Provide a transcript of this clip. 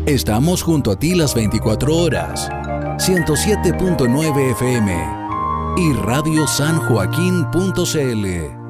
Estamos junto a ti las 24 horas. 107.9 FM y radiosanjoaquin.cl.